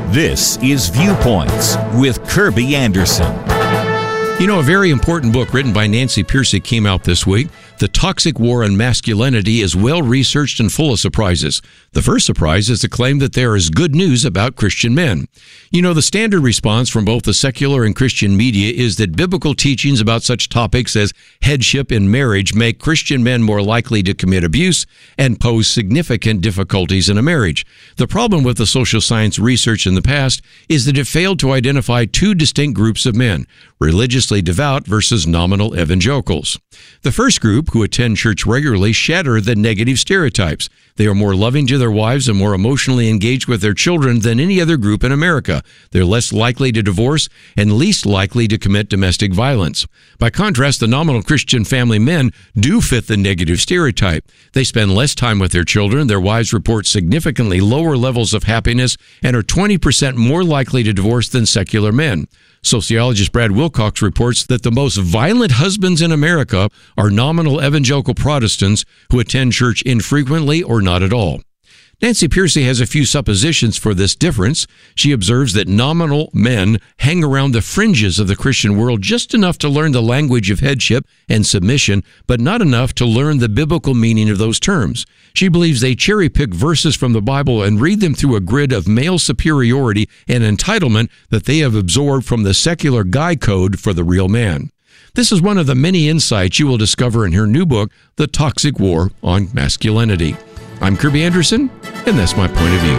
This is Viewpoints with Kirby Anderson. You know, a very important book written by Nancy Pearcey came out this week. The Toxic War on Masculinity is well-researched and full of surprises. The first surprise is the claim that there is good news about Christian men. You know, the standard response from both the secular and Christian media is that biblical teachings about such topics as headship in marriage make Christian men more likely to commit abuse and pose significant difficulties in a marriage. The problem with the social science research in the past is that it failed to identify two distinct groups of men, religiously devout versus nominal evangelicals. The first group, who attend church regularly, shatter the negative stereotypes. They are more loving to their wives and more emotionally engaged with their children than any other group in America. They're less likely to divorce and least likely to commit domestic violence. By contrast, the nominal Christian family men do fit the negative stereotype. They spend less time with their children, their wives report significantly lower levels of happiness, and are 20% more likely to divorce than secular men. Sociologist Brad Wilcox reports that the most violent husbands in America are nominal evangelical Protestants who attend church infrequently or not at all. Nancy Pearcey has a few suppositions for this difference. She observes that nominal men hang around the fringes of the Christian world just enough to learn the language of headship and submission, but not enough to learn the biblical meaning of those terms. She believes they cherry-pick verses from the Bible and read them through a grid of male superiority and entitlement that they have absorbed from the secular guy code for the real man. This is one of the many insights you will discover in her new book, The Toxic War on Masculinity. I'm Kirby Anderson, and that's my point of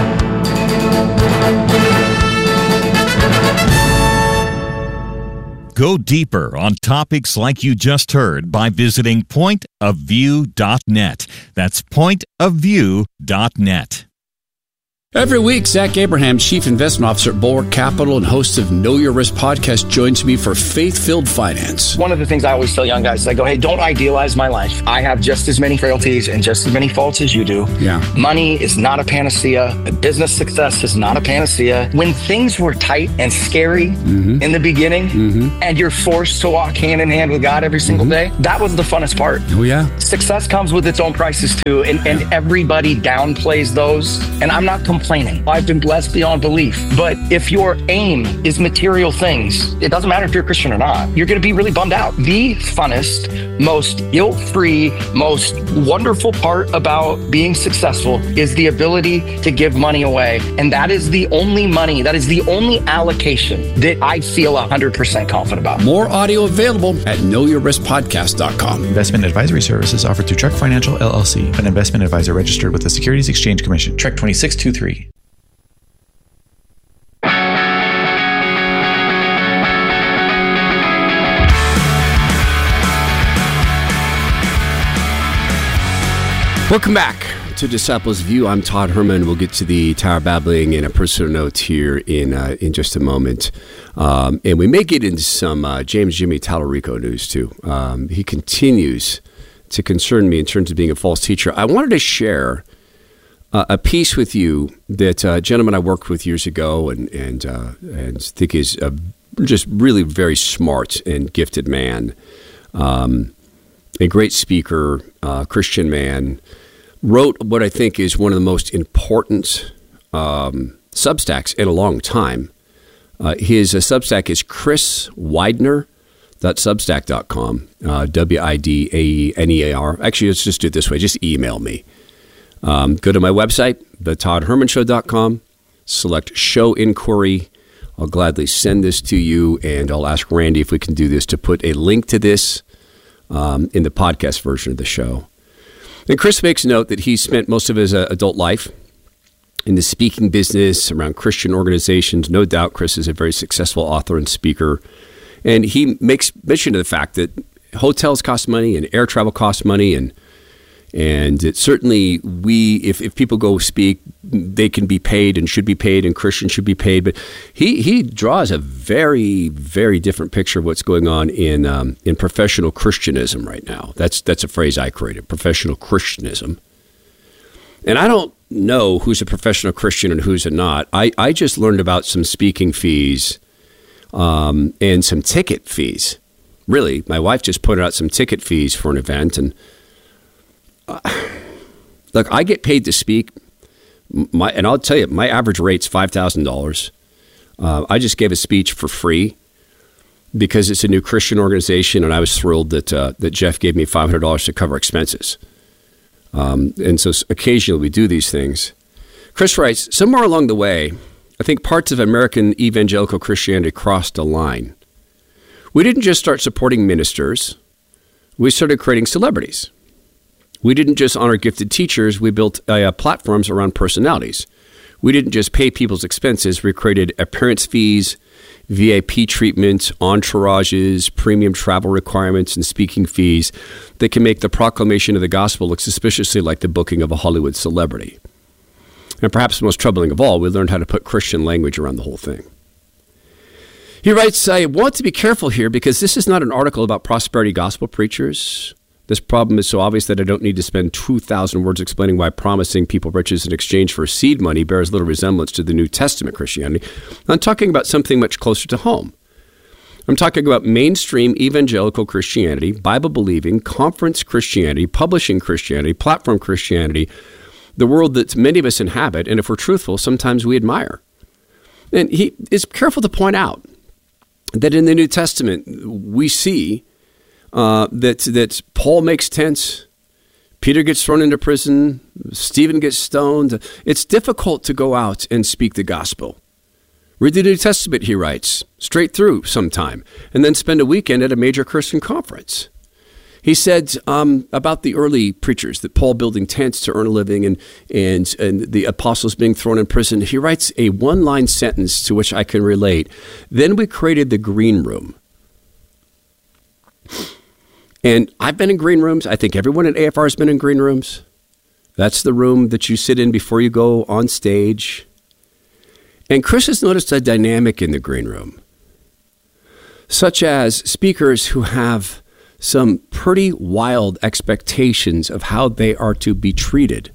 view. Go deeper on topics like you just heard by visiting pointofview.net. That's pointofview.net. Every week, Zach Abraham, Chief Investment Officer at Bulwark Capital and host of Know Your Risk podcast, joins me for Faith-Filled Finance. One of the things I always tell young guys is I go, hey, don't idealize my life. I have just as many frailties and just as many faults as you do. Yeah. Money is not a panacea. Business success is not a panacea. When things were tight and scary in the beginning and you're forced to walk hand in hand with God every single day, that was the funnest part. Oh, yeah. Success comes with its own prices too, and everybody downplays those. And I'm not complaining. I've been blessed beyond belief. But if your aim is material things, it doesn't matter if you're a Christian or not, you're going to be really bummed out. The funnest, most guilt-free, most wonderful part about being successful is the ability to give money away. And that is the only money, that is the only allocation that I feel 100% confident about. More audio available at knowyourriskpodcast.com. Investment advisory services offered through Trek Financial, LLC, an investment advisor registered with the Securities Exchange Commission. Trek 2623. Welcome back to Disciples View. I'm Todd Herman. We'll get to the Tower Babbling and a personal note here in just a moment. And we may get into some James Jimmy Tallarico news too. He continues to concern me in terms of being a false teacher. I wanted to share a piece with you that a gentleman I worked with years ago and think is just really very smart and gifted man, a great speaker, Christian man, wrote what I think is one of the most important Substacks in a long time. His Substack is chriswidener.substack.com, Widaener. Actually, let's just do it this way. Just email me. Go to my website, thetoddhermanshow.com, select Show Inquiry. I'll gladly send this to you, and I'll ask Randy if we can do this to put a link to this in the podcast version of the show. And Chris makes note that he spent most of his adult life in the speaking business around Christian organizations. No doubt Chris is a very successful author and speaker. And he makes mention of the fact that hotels cost money and air travel costs money, and it certainly if people go speak, they can be paid and should be paid, and Christians should be paid. But he draws a very, very different picture of what's going on in professional Christianism right now. That's a phrase I created, professional Christianism. And I don't know who's a professional Christian and who's not. I just learned about some speaking fees and some ticket fees. Really, my wife just put out some ticket fees for an event, and look, I get paid to speak, And I'll tell you, my average rate's $5,000. I just gave a speech for free because it's a new Christian organization, and I was thrilled that Jeff gave me $500 to cover expenses. And so occasionally we do these things. Chris writes, somewhere along the way, I think parts of American evangelical Christianity crossed a line. We didn't just start supporting ministers. We started creating celebrities. We didn't just honor gifted teachers. We built platforms around personalities. We didn't just pay people's expenses. We created appearance fees, VIP treatments, entourages, premium travel requirements, and speaking fees that can make the proclamation of the gospel look suspiciously like the booking of a Hollywood celebrity. And perhaps the most troubling of all, we learned how to put Christian language around the whole thing. He writes, I want to be careful here because this is not an article about prosperity gospel preachers. This problem is so obvious that I don't need to spend 2,000 words explaining why promising people riches in exchange for seed money bears little resemblance to the New Testament Christianity. I'm talking about something much closer to home. I'm talking about mainstream evangelical Christianity, Bible-believing, conference Christianity, publishing Christianity, platform Christianity, the world that many of us inhabit, and if we're truthful, sometimes we admire. And he is careful to point out that in the New Testament, we see that Paul makes tents, Peter gets thrown into prison, Stephen gets stoned. It's difficult to go out and speak the gospel. Read the New Testament, he writes, straight through sometime, and then spend a weekend at a major Christian conference. He said about the early preachers, that Paul building tents to earn a living and the apostles being thrown in prison. He writes a one-line sentence to which I can relate. Then we created the green room. And I've been in green rooms. I think everyone at AFR has been in green rooms. That's the room that you sit in before you go on stage. And Chris has noticed a dynamic in the green room, such as speakers who have some pretty wild expectations of how they are to be treated.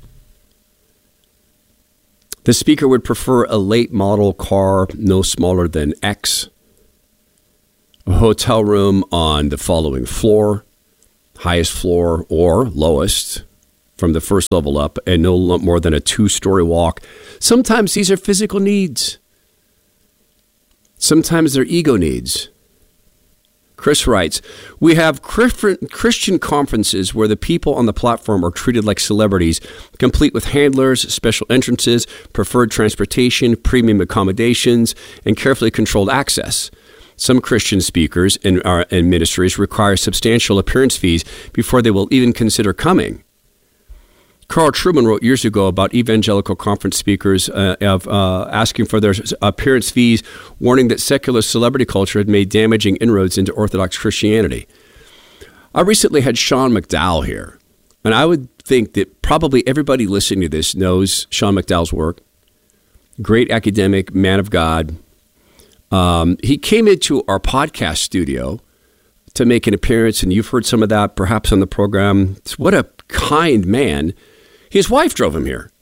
The speaker would prefer a late model car no smaller than X, a hotel room on the following floor, highest floor or lowest from the first level up, and no more than a 2-story walk. Sometimes these are physical needs. Sometimes they're ego needs. Chris writes, we have Christian conferences where the people on the platform are treated like celebrities, complete with handlers, special entrances, preferred transportation, premium accommodations, and carefully controlled access. Some Christian speakers and ministries require substantial appearance fees before they will even consider coming. Carl Trueman wrote years ago about evangelical conference speakers asking for their appearance fees, warning that secular celebrity culture had made damaging inroads into Orthodox Christianity. I recently had Sean McDowell here, and I would think that probably everybody listening to this knows Sean McDowell's work. Great academic, man of God. He came into our podcast studio to make an appearance, and you've heard some of that perhaps on the program. What a kind man. His wife drove him here.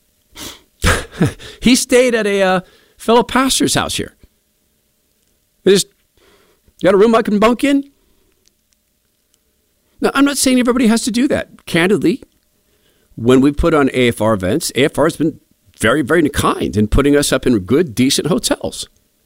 He stayed at a fellow pastor's house here. They just got a room I can bunk in. Now, I'm not saying everybody has to do that. Candidly, when we put on AFR events, AFR has been very, very kind in putting us up in good, decent hotels.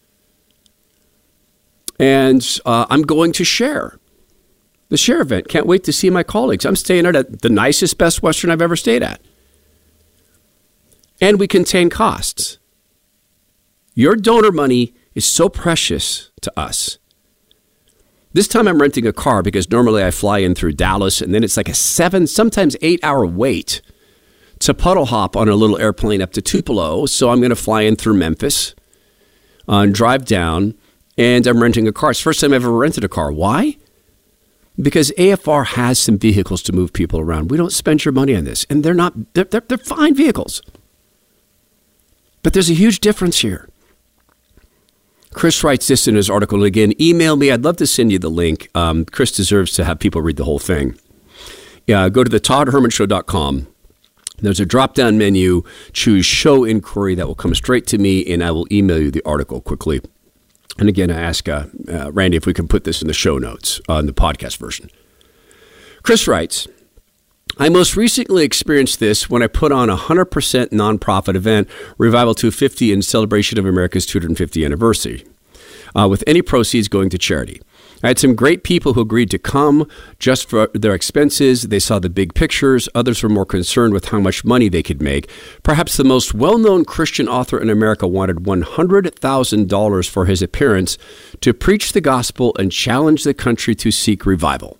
And I'm going to share the Share event. Can't wait to see my colleagues. I'm staying at the nicest Best Western I've ever stayed at. And we contain costs. Your donor money is so precious to us. This time I'm renting a car because normally I fly in through Dallas and then it's like a 7, sometimes 8-hour wait to puddle hop on a little airplane up to Tupelo. So I'm going to fly in through Memphis and drive down, and I'm renting a car. It's the first time I've ever rented a car. Why? Because AFR has some vehicles to move people around. We don't spend your money on this. And they're fine vehicles. But there's a huge difference here. Chris writes this in his article. And again, email me. I'd love to send you the link. Chris deserves to have people read the whole thing. Yeah, go to the ToddHermanShow.com. There's a drop-down menu. Choose Show Inquiry. That will come straight to me, and I will email you the article quickly. And again, I ask Randy if we can put this in the show notes on the podcast version. Chris writes, I most recently experienced this when I put on a 100% nonprofit event, Revival 250, in celebration of America's 250th anniversary, with any proceeds going to charity. I had some great people who agreed to come just for their expenses. They saw the big pictures. Others were more concerned with how much money they could make. Perhaps the most well-known Christian author in America wanted $100,000 for his appearance to preach the gospel and challenge the country to seek revival.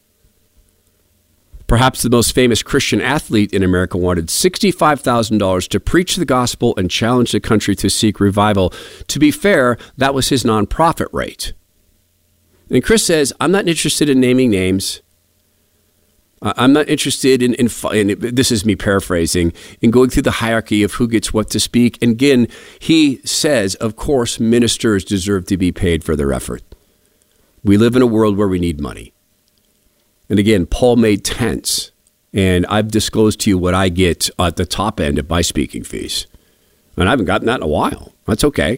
Perhaps the most famous Christian athlete in America wanted $65,000 to preach the gospel and challenge the country to seek revival. To be fair, that was his nonprofit rate. And Chris says, I'm not interested in naming names. I'm not interested in this is me paraphrasing, in going through the hierarchy of who gets what to speak. And again, he says, of course, ministers deserve to be paid for their effort. We live in a world where we need money. And again, Paul made tents, and I've disclosed to you what I get at the top end of my speaking fees. And I haven't gotten that in a while. That's okay.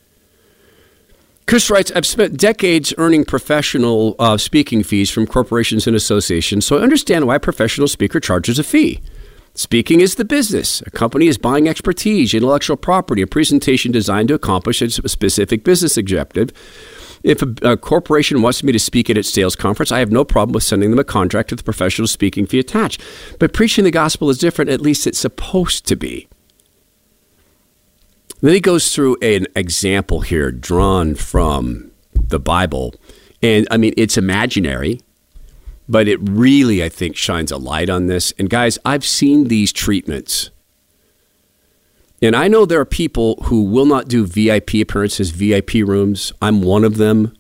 Chris writes, I've spent decades earning professional speaking fees from corporations and associations, so I understand why a professional speaker charges a fee. Speaking is the business. A company is buying expertise, intellectual property, a presentation designed to accomplish a specific business objective. If a corporation wants me to speak at its sales conference, I have no problem with sending them a contract with a professional speaking fee attached. But preaching the gospel is different, at least it's supposed to be. Then he goes through an example here drawn from the Bible. And I mean, it's imaginary, but it really, I think, shines a light on this. And guys, I've seen these treatments. And I know there are people who will not do VIP appearances, VIP rooms. I'm one of them.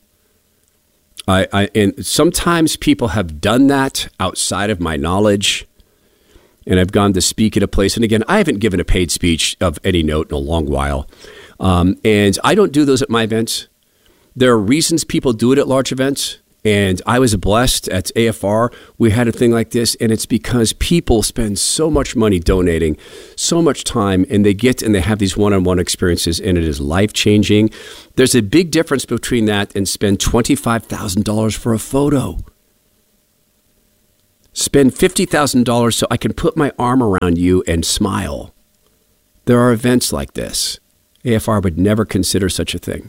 And sometimes people have done that outside of my knowledge. And I've gone to speak at a place. And again, I haven't given a paid speech of any note in a long while. And I don't do those at my events. There are reasons people do it at large events. And I was blessed at AFR. We had a thing like this. And it's because people spend so much money donating, so much time, and they have these one-on-one experiences, and it is life-changing. There's a big difference between that and spend $25,000 for a photo. Spend $50,000 so I can put my arm around you and smile. There are events like this. AFR would never consider such a thing.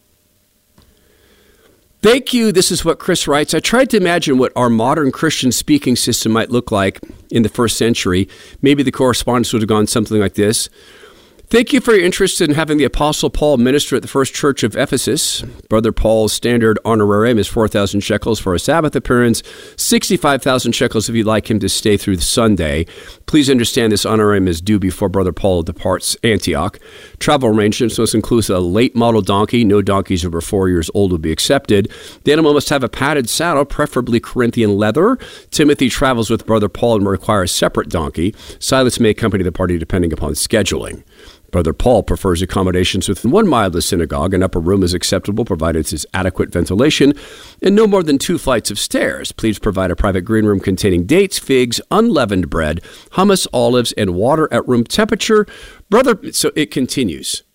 Thank you. This is what Chris writes. I tried to imagine what our modern Christian speaking system might look like in the first century. Maybe the correspondence would have gone something like this. Thank you for your interest in having the Apostle Paul minister at the First Church of Ephesus. Brother Paul's standard honorarium is 4,000 shekels for a Sabbath appearance, 65,000 shekels if you'd like him to stay through Sunday. Please understand this honorarium is due before Brother Paul departs Antioch. Travel arrangements must include a late model donkey. No donkeys over 4 years old will be accepted. The animal must have a padded saddle, preferably Corinthian leather. Timothy travels with Brother Paul and will require a separate donkey. Silas may accompany the party depending upon scheduling. Brother Paul prefers accommodations within 1 mile of the synagogue. An upper room is acceptable, provided it's adequate ventilation, and no more than 2 flights of stairs. Please provide a private green room containing dates, figs, unleavened bread, hummus, olives, and water at room temperature. So it continues.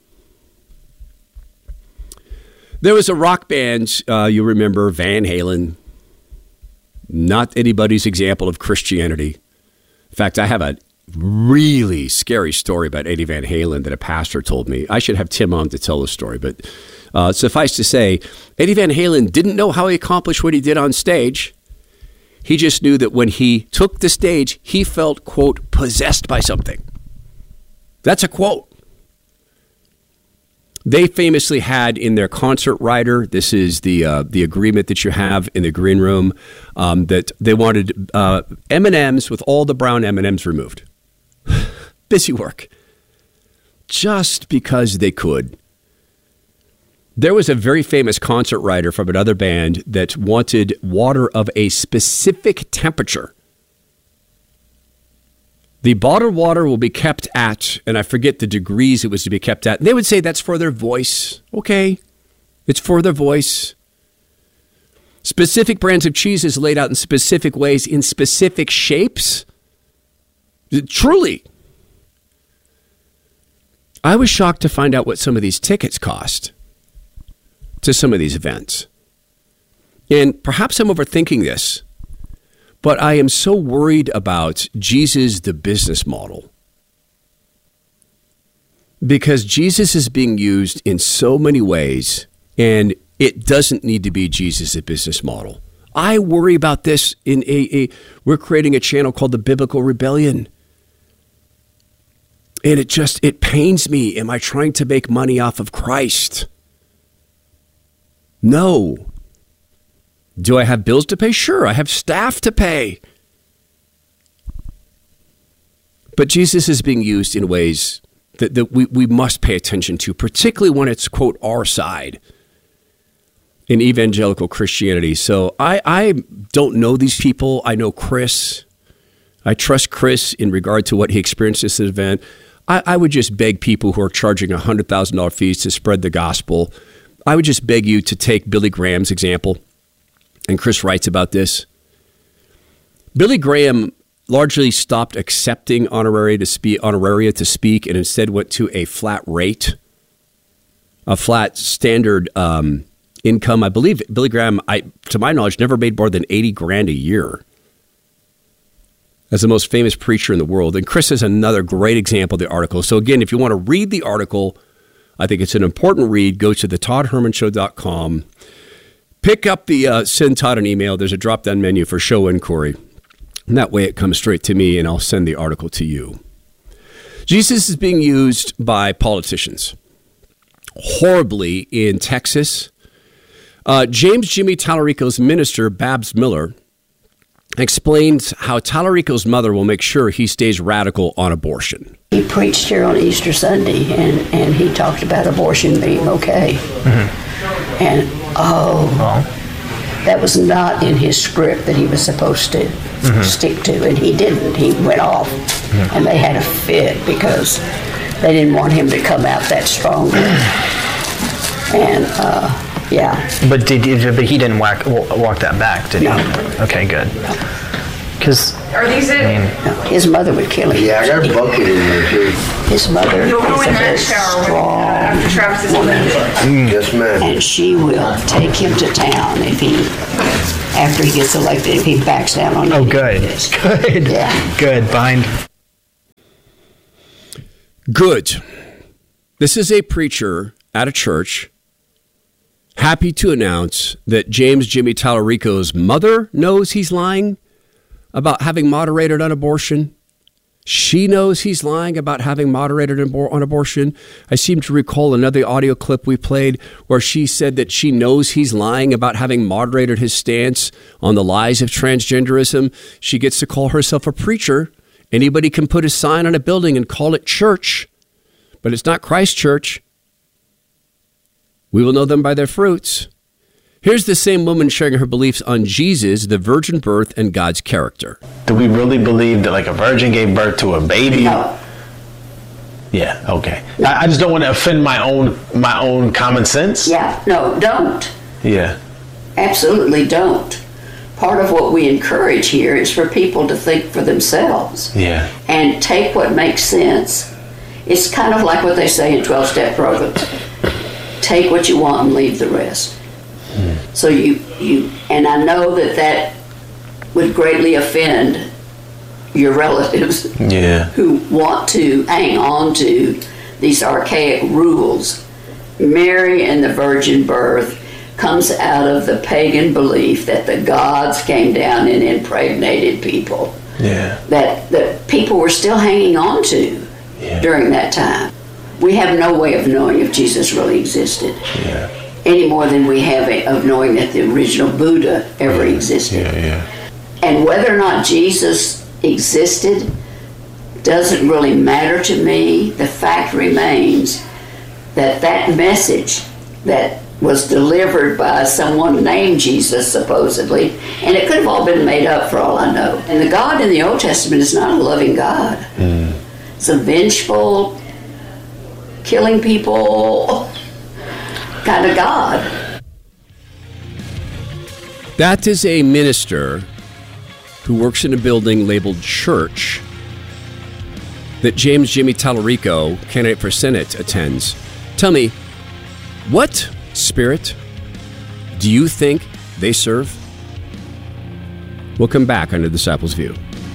There was a rock band, you remember, Van Halen. Not anybody's example of Christianity. In fact, I have a really scary story about Eddie Van Halen that a pastor told me. I should have Tim on to tell the story, but suffice to say, Eddie Van Halen didn't know how he accomplished what he did on stage. He just knew that when he took the stage, he felt, quote, possessed by something. That's a quote. They famously had in their concert rider, this is the agreement that you have in the green room, that they wanted M&Ms with all the brown M&Ms removed. Busy work. Just because they could. There was a very famous concert writer from another band that wanted water of a specific temperature. The bottled water will be kept at, and I forget the degrees it was to be kept at. They would say that's for their voice. Okay, it's for their voice. Specific brands of cheeses laid out in specific ways, in specific shapes. Truly. I was shocked to find out what some of these tickets cost to some of these events. And perhaps I'm overthinking this, But I am so worried about Jesus, the business model, because Jesus is being used in so many ways, and it doesn't need to be Jesus, the business model. I worry about this in we're creating a channel called The Biblical Rebellion. And it pains me. Am I trying to make money off of Christ? No. Do I have bills to pay? Sure, I have staff to pay. But Jesus is being used in ways that we must pay attention to, particularly when it's, quote, our side in evangelical Christianity. So I don't know these people. I know Chris. I trust Chris in regard to what he experienced at this event. I would just beg people who are charging $100,000 fees to spread the gospel, I would just beg you to take Billy Graham's example. And Chris writes about this. Billy Graham largely stopped accepting honoraria to speak and instead went to a flat rate, a flat standard income. I believe Billy Graham, to my knowledge, never made more than $80,000 a year as the most famous preacher in the world. And Chris is another great example of the article. So again, if you want to read the article, I think it's an important read. Go to thetoddhermanshow.com. Pick up the send Todd an email. There's a drop-down menu for show inquiry. And that way it comes straight to me, and I'll send the article to you. Jesus is being used by politicians horribly in Texas. James Jimmy Tallarico's minister, Babs Miller, explains how Tallarico's mother will make sure he stays radical on abortion. He preached here on Easter Sunday, and he talked about abortion being okay. Mm-hmm. And, that was not in his script that he was supposed to stick to, and he didn't. He went off, and they had a fit because they didn't want him to come out that strongly. And, But he didn't walk that back, did he? No. Okay, good. Because are these it? No, his mother would kill him. Yeah, I got a bucket in there too. His mother is a very strong woman. Yes, ma'am. And she will take him to town after he gets elected, if he backs down on Oh, good. Good. Yeah. Good. Bind. Good. This is a preacher at a church happy to announce that James Jimmy Tallarico's mother knows he's lying about having moderated on abortion. She knows he's lying about having moderated on abortion. I seem to recall another audio clip we played where she said that she knows he's lying about having moderated his stance on the lies of transgenderism. She gets to call herself a preacher. Anybody can put a sign on a building and call it church, but it's not Christ Church. We will know them by their fruits. Here's the same woman sharing her beliefs on Jesus, the virgin birth, and God's character. Do we really believe that like a virgin gave birth to a baby? No. Yeah, okay. I just don't want to offend my own common sense. Yeah, no, don't. Yeah. Absolutely don't. Part of what we encourage here is for people to think for themselves. Yeah. And take what makes sense. It's kind of like what they say in 12-step programs. Take what you want and leave the rest. So you and I know that would greatly offend your relatives who want to hang on to these archaic rules. Mary and the virgin birth comes out of the pagan belief that the gods came down and impregnated people. Yeah. That people were still hanging on to during that time. We have no way of knowing if Jesus really existed. Yeah. Any more than we have of knowing that the original Buddha ever existed. And whether or not Jesus existed doesn't really matter to me. The fact remains that message that was delivered by someone named Jesus, supposedly, and it could have all been made up for all I know. And the God in the Old Testament is not a loving God. It's a vengeful, killing people kind of God. That is a minister who works in a building labeled church that James Jimmy Tallarico, candidate for Senate, attends. Tell me, what spirit do you think they serve? We'll come back on The Disciples' View.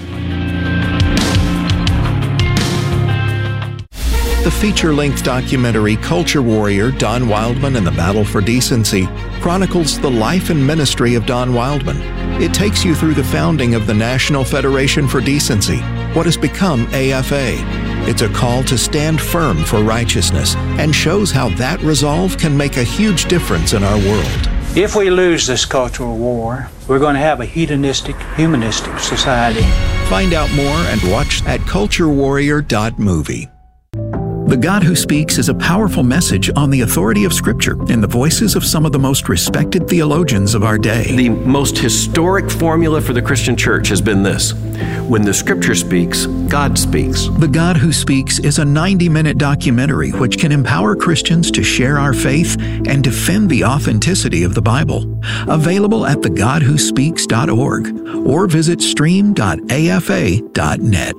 The feature-length documentary Culture Warrior, Don Wildman and the Battle for Decency chronicles the life and ministry of Don Wildman. It takes you through the founding of the National Federation for Decency, what has become AFA. It's a call to stand firm for righteousness and shows how that resolve can make a huge difference in our world. If we lose this cultural war, we're going to have a hedonistic, humanistic society. Find out more and watch at culturewarrior.movie. The God Who Speaks is a powerful message on the authority of Scripture in the voices of some of the most respected theologians of our day. The most historic formula for the Christian church has been this: when the Scripture speaks, God speaks. The God Who Speaks is a 90-minute documentary which can empower Christians to share our faith and defend the authenticity of the Bible. Available at thegodwhospeaks.org or visit stream.afa.net.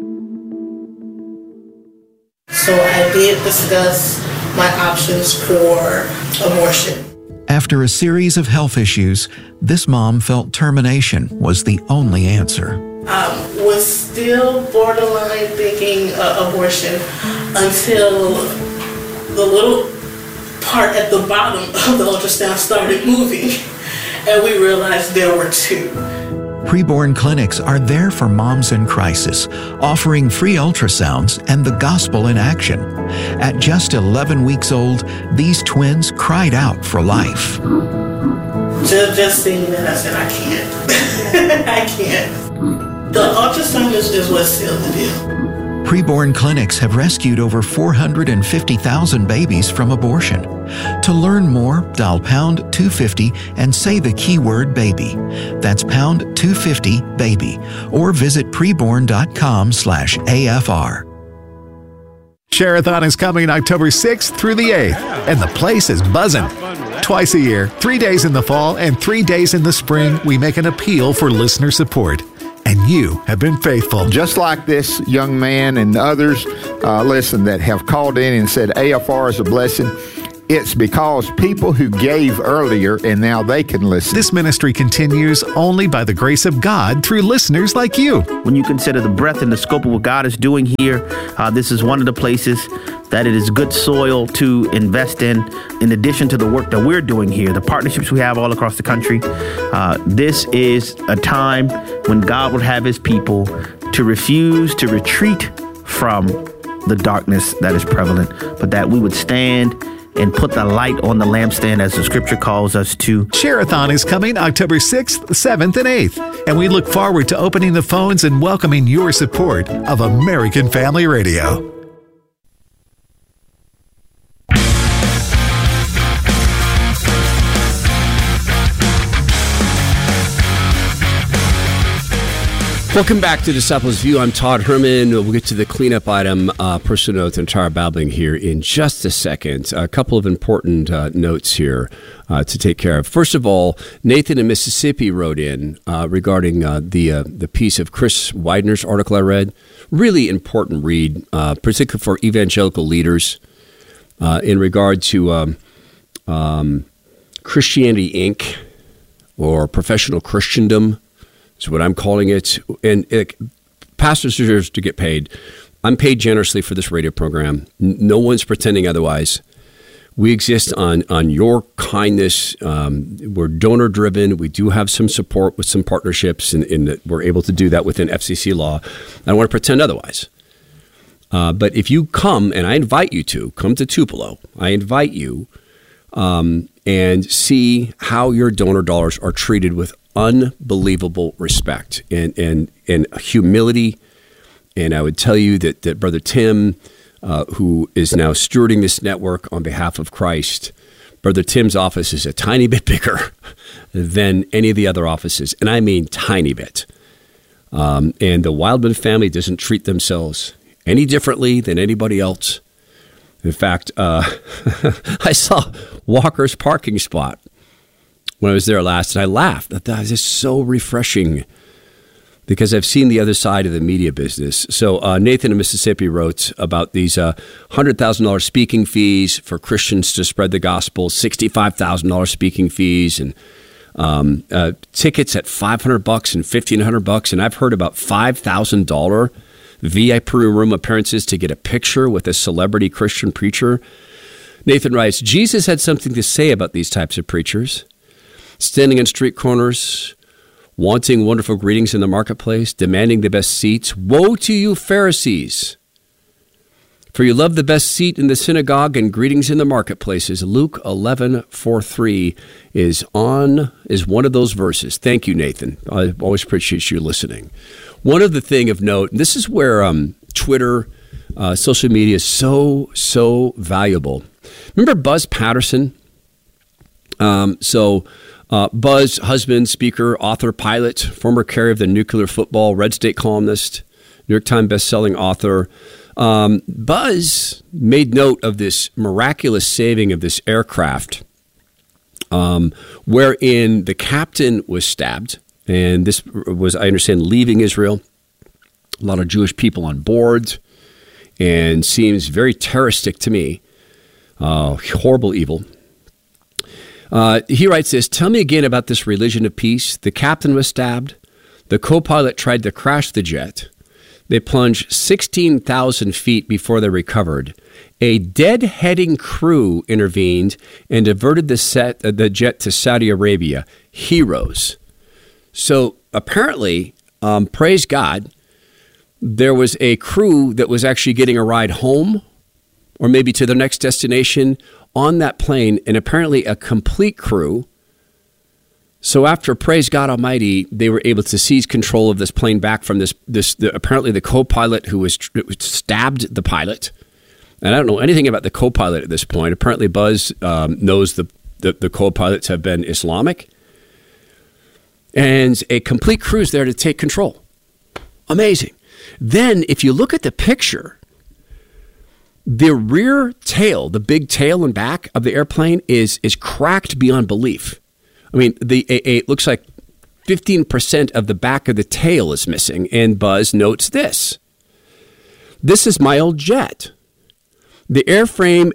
So I did discuss my options for abortion. After a series of health issues, this mom felt termination was the only answer. Was still borderline thinking abortion until the little part at the bottom of the ultrasound started moving, and we realized there were two. Preborn clinics are there for moms in crisis, offering free ultrasounds and the gospel in action. At just 11 weeks old, these twins cried out for life. Just seeing that, I said, I can't. I can't. The ultrasound is what sealed the deal. Preborn clinics have rescued over 450,000 babies from abortion. To learn more, dial pound 250 and say the keyword baby. That's pound 250 baby, or visit preborn.com/AFR. Share-a-thon is coming October 6th through the 8th, and the place is buzzing. Twice a year, 3 days in the fall and 3 days in the spring, we make an appeal for listener support. And you have been faithful. Just like this young man and others, that have called in and said AFR is a blessing. It's because people who gave earlier and now they can listen. This ministry continues only by the grace of God through listeners like you. When you consider the breadth and the scope of what God is doing here, this is one of the places that it is good soil to invest in addition to the work that we're doing here, the partnerships we have all across the country. This is a time when God will have his people to refuse to retreat from the darkness that is prevalent, but that we would stand and put the light on the lampstand as the scripture calls us to. Share-a-thon is coming October 6th, 7th, and 8th, and we look forward to opening the phones and welcoming your support of American Family Radio. Welcome back to Disciples View. I'm Todd Herman. We'll get to the cleanup item, personal notes, and entire babbling here in just a second. A couple of important notes here to take care of. First of all, Nathan in Mississippi wrote in regarding the piece of Chris Widener's article I read. Really important read, particularly for evangelical leaders in regard to Christianity Inc. or professional Christendom. Is what I'm calling it. And pastors deserve to get paid. I'm paid generously for this radio program. No one's pretending otherwise. We exist on your kindness. We're donor driven. We do have some support with some partnerships, and we're able to do that within FCC law. I don't want to pretend otherwise. But if you come, and I invite you to, come to Tupelo. I invite you and see how your donor dollars are treated with unbelievable respect and humility. And I would tell you that Brother Tim, who is now stewarding this network on behalf of Christ, Brother Tim's office is a tiny bit bigger than any of the other offices. And I mean tiny bit. And the Wildman family doesn't treat themselves any differently than anybody else. In fact, I saw Walker's parking spot when I was there last, and I laughed. That was just so refreshing because I've seen the other side of the media business. So Nathan in Mississippi wrote about these $100,000 speaking fees for Christians to spread the gospel, $65,000 speaking fees, and Tickets at $500 and $1,500, and I've heard about $5,000 VIP room appearances to get a picture with a celebrity Christian preacher. Nathan writes, Jesus had something to say about these types of preachers. Standing on street corners, wanting wonderful greetings in the marketplace, demanding the best seats. Woe to you, Pharisees! For you love the best seat in the synagogue and greetings in the marketplaces. Luke 11:4-3 is one of those verses. Thank you, Nathan. I always appreciate you listening. One other thing of note, and this is where Twitter, social media is so valuable. Remember Buzz Patterson? Buzz, husband, speaker, author, pilot, former carrier of the nuclear football, Red State columnist, New York Times bestselling author. Buzz made note of this miraculous saving of this aircraft, wherein the captain was stabbed. And this was, I understand, leaving Israel. A lot of Jewish people on board, and seems very terroristic to me. Horrible evil. He writes this, tell me again about this religion of peace. The captain was stabbed. The co-pilot tried to crash the jet. They plunged 16,000 feet before they recovered. A deadheading crew intervened and diverted the jet to Saudi Arabia. Heroes. So apparently, praise God, there was a crew that was actually getting a ride home or maybe to their next destination on that plane, and apparently a complete crew. So after, praise God Almighty, they were able to seize control of this plane back from apparently the co-pilot who stabbed the pilot. And I don't know anything about the co-pilot at this point. Apparently Buzz knows the co-pilots have been Islamic. And a complete crew is there to take control. Amazing. Then if you look at the picture, the rear tail, the big tail and back of the airplane is cracked beyond belief. I mean, it looks like 15% of the back of the tail is missing. And Buzz notes this. This is my old jet. This airframe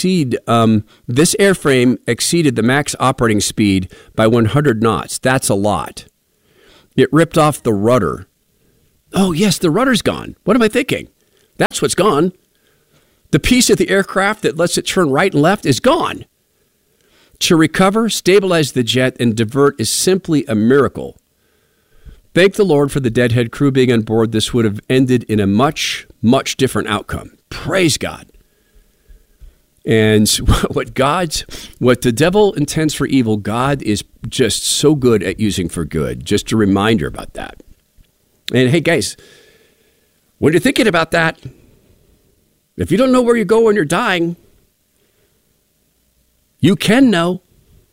exceeded the max operating speed by 100 knots. That's a lot. It ripped off the rudder. Oh, yes, the rudder's gone. What am I thinking? That's what's gone. The piece of the aircraft that lets it turn right and left is gone. To recover, stabilize the jet, and divert is simply a miracle. Thank the Lord for the deadhead crew being on board. This would have ended in a much, much different outcome. Praise God. And what the devil intends for evil, God is just so good at using for good. Just a reminder about that. And hey, guys, when you're thinking about that, if you don't know where you go when you're dying, you can know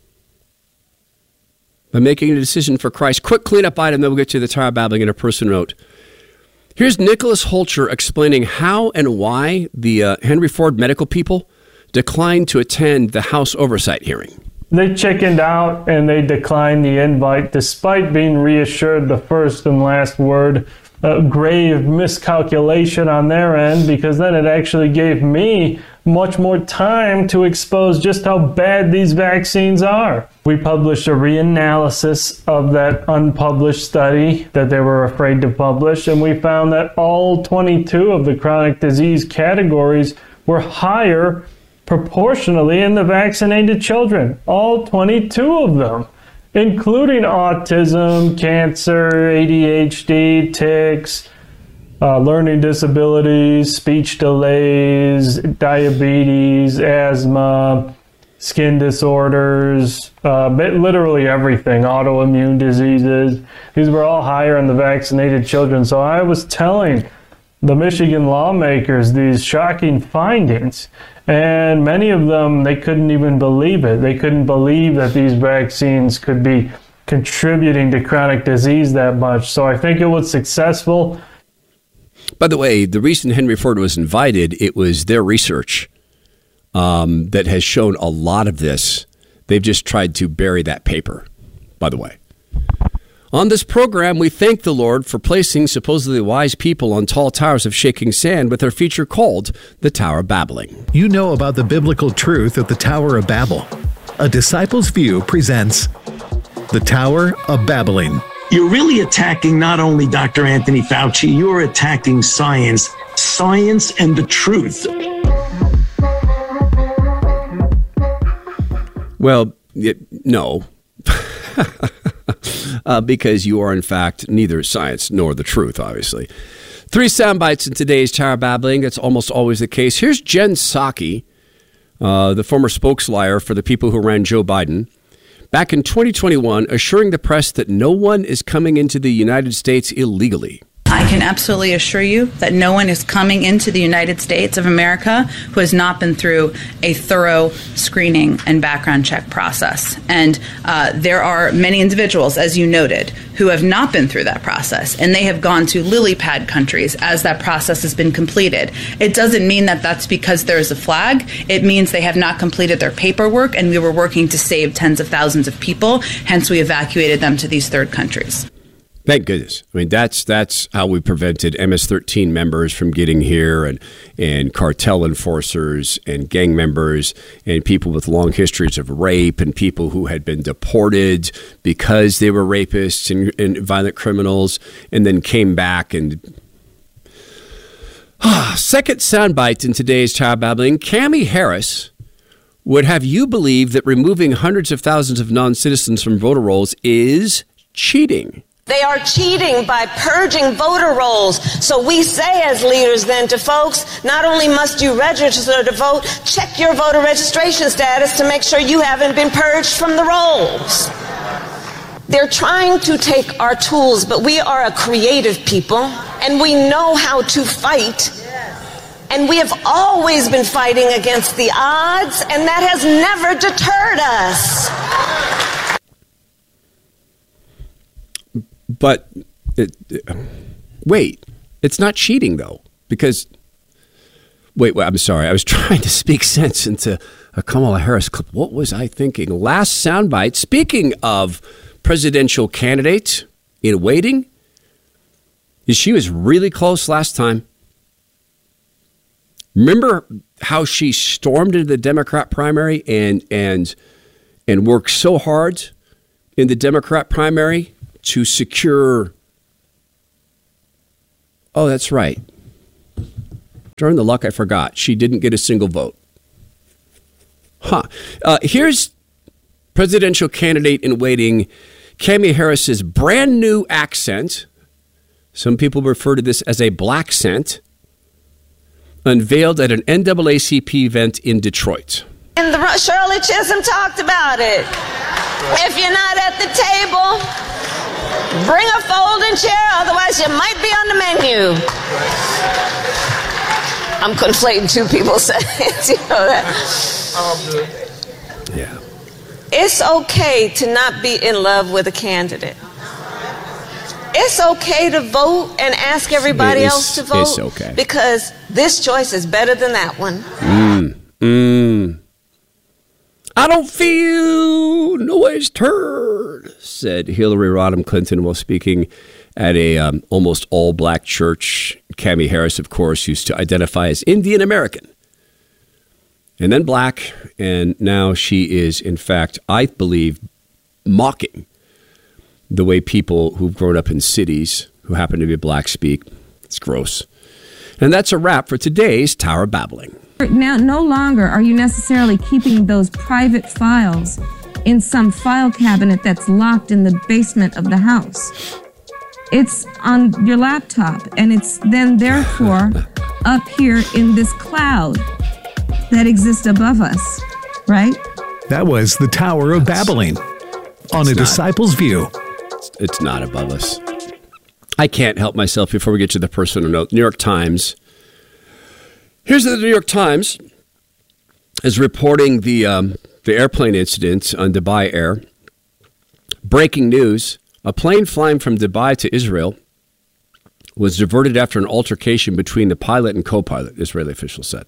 by making a decision for Christ. Quick cleanup item, then we'll get to the Tower Babbling in a personal note. Here's Nicholas Holcher explaining how and why the Henry Ford medical people declined to attend the House oversight hearing. They chickened out and they declined the invite despite being reassured the first and last word. A grave miscalculation on their end, because then it actually gave me much more time to expose just how bad these vaccines are. We published a reanalysis of that unpublished study that they were afraid to publish, and we found that all 22 of the chronic disease categories were higher proportionally in the vaccinated children. All 22 of them, including autism, cancer, ADHD, tics, learning disabilities, speech delays, diabetes, asthma, skin disorders, literally everything, autoimmune diseases. These were all higher in the vaccinated children. So I was telling the Michigan lawmakers these shocking findings, and many of them, they couldn't even believe it. They couldn't believe that these vaccines could be contributing to chronic disease that much. So I think it was successful. By the way, the reason Henry Ford was invited, it was their research that has shown a lot of this. They've just tried to bury that paper, by the way. On this program, we thank the Lord for placing supposedly wise people on tall towers of shaking sand with our feature called The Tower of Babbling. You know about the biblical truth of the Tower of Babel. A Disciple's View presents The Tower of Babbling. You're really attacking not only Dr. Anthony Fauci, you're attacking science and the truth. Well, no. Because you are, in fact, neither science nor the truth, obviously. 3 sound bites in today's Tower Babbling. That's almost always the case. Here's Jen Psaki, the former spokesliar for the people who ran Joe Biden, back in 2021, assuring the press that no one is coming into the United States illegally. I can absolutely assure you that no one is coming into the United States of America who has not been through a thorough screening and background check process. And there are many individuals, as you noted, who have not been through that process, and they have gone to lily pad countries as that process has been completed. It doesn't mean that that's because there is a flag. It means they have not completed their paperwork, and we were working to save tens of thousands of people. Hence, we evacuated them to these third countries. Thank goodness. I mean, that's how we prevented MS-13 members from getting here, and cartel enforcers and gang members and people with long histories of rape and people who had been deported because they were rapists and violent criminals and then came back. And second soundbite in today's Tower Babbling, Kamala Harris would have you believe that removing hundreds of thousands of non-citizens from voter rolls is cheating. They are cheating by purging voter rolls. So we say as leaders then to folks, not only must you register to vote, check your voter registration status to make sure you haven't been purged from the rolls. They're trying to take our tools, but we are a creative people and we know how to fight. And we have always been fighting against the odds, and that has never deterred us. But wait, it's not cheating, though, because wait, I'm sorry. I was trying to speak sense into a Kamala Harris clip. What was I thinking? Last soundbite. Speaking of presidential candidate in waiting, she was really close last time. Remember how she stormed into the Democrat primary and worked so hard in the Democrat primary to secure. Oh, that's right. During the luck, I forgot. She didn't get a single vote. Here's presidential candidate in waiting, Kamala Harris's brand new accent. Some people refer to this as a black scent. Unveiled at an NAACP event in Detroit. And Shirley Chisholm talked about it. If you're not at the table, bring a folding chair, otherwise you might be on the menu. I'm conflating two people's sayings, you know that. Yeah. It's okay to not be in love with a candidate. It's okay to vote and ask everybody else to vote. It's okay. Because this choice is better than that one. I don't feel noise turd, said Hillary Rodham Clinton while speaking at a almost all-black church. Kamala Harris, of course, used to identify as Indian American and then black. And now she is, in fact, I believe, mocking the way people who've grown up in cities who happen to be black speak. It's gross. And that's a wrap for today's Tower Babbling. Now, no longer are you necessarily keeping those private files in some file cabinet that's locked in the basement of the house. It's on your laptop, and it's then therefore up here in this cloud that exists above us, right? That was the Tower of Babbling on A Disciple's View. It's not above us. I can't help myself before we get to the personal note. New York Times. Here's the New York Times is reporting the airplane incident on Dubai Air. Breaking news. A plane flying from Dubai to Israel was diverted after an altercation between the pilot and co-pilot, Israeli officials said.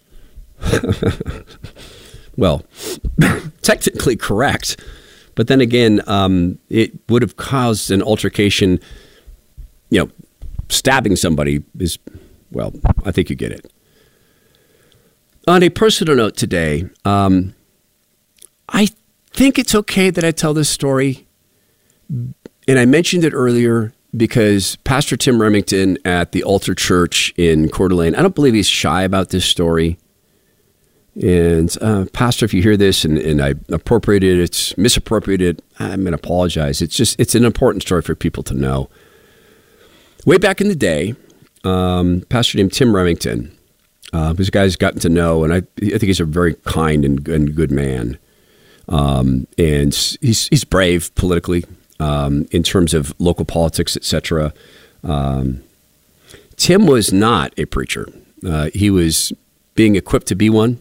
Well, technically correct. But then again, it would have caused an altercation. You know, stabbing somebody is, well, I think you get it. On a personal note today, I think it's okay that I tell this story And I mentioned it earlier because Pastor Tim Remington at the Altar Church in Coeur d'Alene, I don't believe he's shy about this story. And Pastor, if you hear this and I appropriated it, misappropriated it, I'm going to apologize. It's an important story for people to know. Way back in the day, Pastor named Tim Remington, who's a guy who's gotten to know, and I think he's a very kind and good man. And he's brave politically. In terms of local politics, etc. Tim was not a preacher. He was being equipped to be one.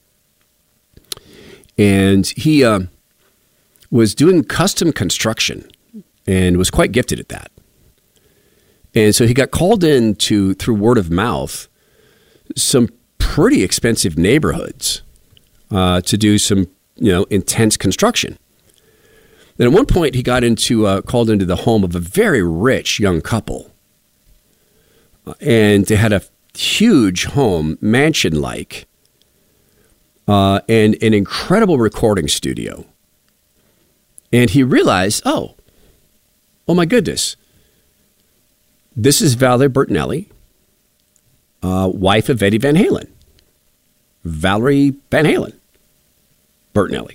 And he was doing custom construction and was quite gifted at that. And so he got called in through word of mouth, some pretty expensive neighborhoods to do some, intense construction. And at one point, he got called into the home of a very rich young couple. And they had a huge home, mansion-like, and an incredible recording studio. And he realized, oh my goodness, this is Valerie Bertinelli, wife of Eddie Van Halen. Valerie Van Halen Bertinelli.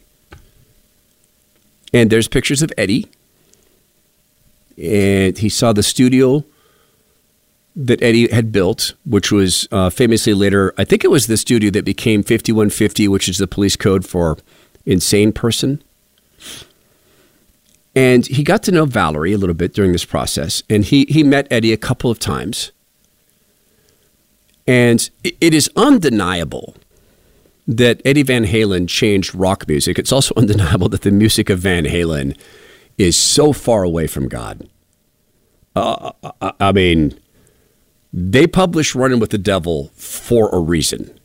And there's pictures of Eddie. And he saw the studio that Eddie had built, which was famously later, I think it was the studio that became 5150, which is the police code for insane person. And he got to know Valerie a little bit during this process. And he met Eddie a couple of times. And it is undeniable that Eddie Van Halen changed rock music. It's also undeniable that the music of Van Halen is so far away from God. I mean, they published Running with the Devil for a reason.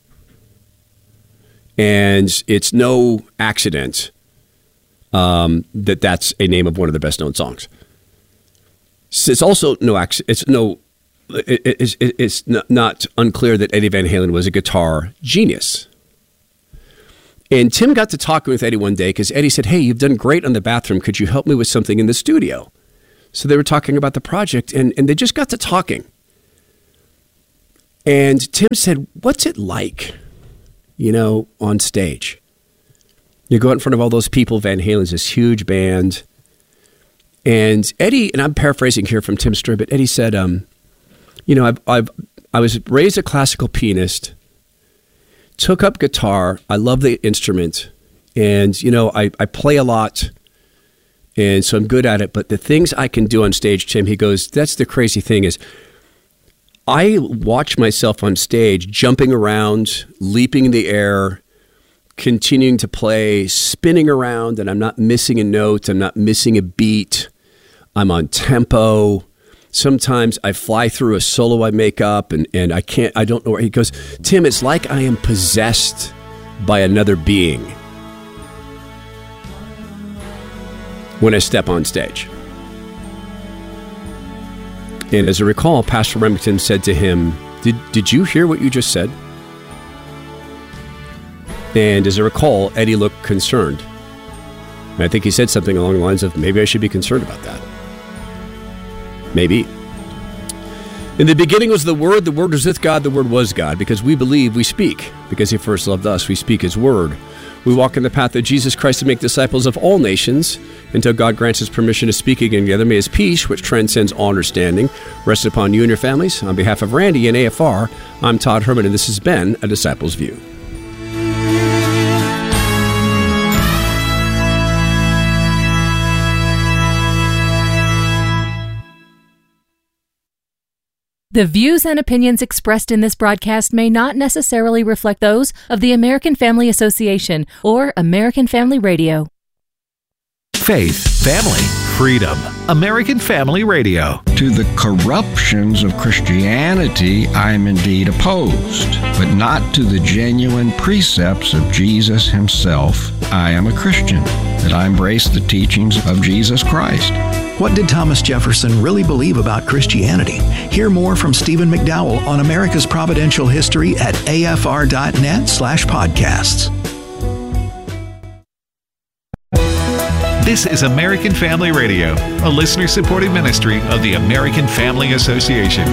And it's no accident that that's a name of one of the best known songs. It's also no accident. It's not unclear that Eddie Van Halen was a guitar genius. And Tim got to talking with Eddie one day because Eddie said, hey, you've done great on the bathroom. Could you help me with something in the studio? So they were talking about the project, and they just got to talking. And Tim said, what's it like, on stage? You go out in front of all those people. Van Halen's this huge band. And Eddie, and I'm paraphrasing here from Tim's story, but Eddie said, I was raised a classical pianist, took up guitar. I love the instrument. And, I play a lot. And so I'm good at it. But the things I can do on stage, Tim, he goes, that's the crazy thing is I watch myself on stage jumping around, leaping in the air, continuing to play, spinning around, and I'm not missing a note. I'm not missing a beat. I'm on tempo. Sometimes I fly through a solo I make up and I don't know where. He goes, Tim, it's like I am possessed by another being when I step on stage. And as I recall, Pastor Remington said to him, did you hear what you just said? And as I recall, Eddie looked concerned. And I think he said something along the lines of, maybe I should be concerned about that. Maybe. In the beginning was the Word was with God, the Word was God. Because we believe, we speak. Because He first loved us, we speak His Word. We walk in the path of Jesus Christ to make disciples of all nations until God grants His permission to speak again together. May His peace, which transcends all understanding, rest upon you and your families. On behalf of Randy and AFR, I'm Todd Herman, and this has been A Disciple's View. The views and opinions expressed in this broadcast may not necessarily reflect those of the American Family Association or American Family Radio. Faith, family, freedom. American Family Radio. To the corruptions of Christianity, I am indeed opposed, but not to the genuine precepts of Jesus Himself. I am a Christian, that I embrace the teachings of Jesus Christ. What did Thomas Jefferson really believe about Christianity? Hear more from Stephen McDowell on America's Providential History at afr.net/podcasts. This is American Family Radio, a listener-supported ministry of the American Family Association.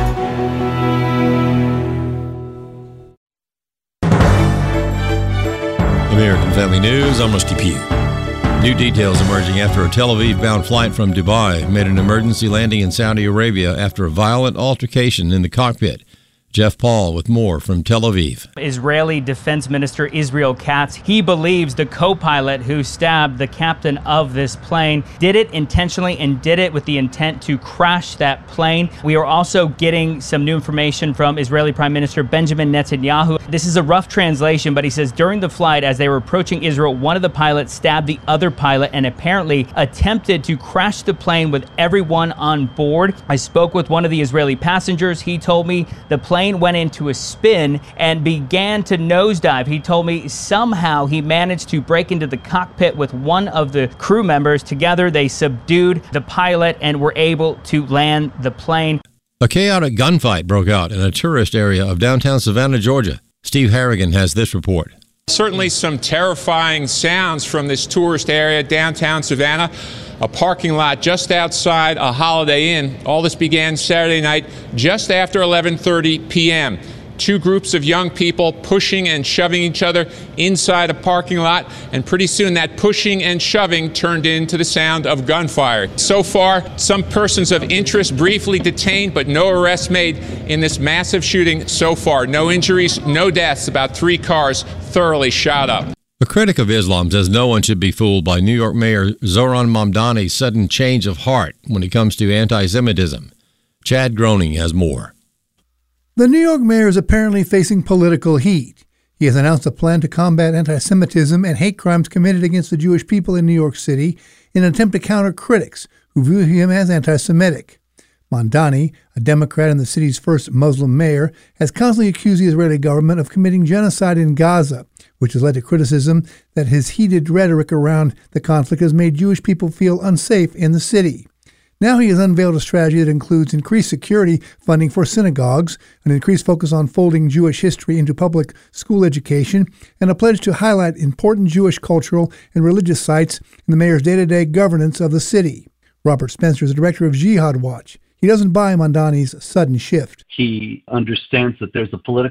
American Family News, I'm Rusty Pugh. New details emerging after a Tel Aviv-bound flight from Dubai made an emergency landing in Saudi Arabia after a violent altercation in the cockpit. Jeff Paul with more from Tel Aviv. Israeli Defense Minister Israel Katz, he believes the co-pilot who stabbed the captain of this plane did it intentionally and did it with the intent to crash that plane. We are also getting some new information from Israeli Prime Minister Benjamin Netanyahu. This is a rough translation, but he says during the flight, as they were approaching Israel, one of the pilots stabbed the other pilot and apparently attempted to crash the plane with everyone on board. I spoke with one of the Israeli passengers. He told me the plane went into a spin and began to nosedive. He told me somehow he managed to break into the cockpit with one of the crew members. Together, they subdued the pilot and were able to land the plane. A chaotic gunfight broke out in a tourist area of downtown Savannah, Georgia. Steve Harrigan has this report. Certainly some terrifying sounds from this tourist area, downtown Savannah, a parking lot just outside a Holiday Inn. All this began Saturday night just after 11:30 p.m. Two groups of young people pushing and shoving each other inside a parking lot, and pretty soon that pushing and shoving turned into the sound of gunfire. So far, some persons of interest briefly detained, but no arrests made in this massive shooting so far. No injuries, no deaths, about 3 cars thoroughly shot up. A critic of Islam says no one should be fooled by New York Mayor Zohran Mamdani's sudden change of heart when it comes to anti-Semitism. Chad Groening has more. The New York mayor is apparently facing political heat. He has announced a plan to combat anti-Semitism and hate crimes committed against the Jewish people in New York City in an attempt to counter critics who view him as anti-Semitic. Mamdani, a Democrat and the city's first Muslim mayor, has constantly accused the Israeli government of committing genocide in Gaza, which has led to criticism that his heated rhetoric around the conflict has made Jewish people feel unsafe in the city. Now he has unveiled a strategy that includes increased security funding for synagogues, an increased focus on folding Jewish history into public school education, and a pledge to highlight important Jewish cultural and religious sites in the mayor's day-to-day governance of the city. Robert Spencer is the director of Jihad Watch. He doesn't buy Mamdani's sudden shift. He understands that there's a political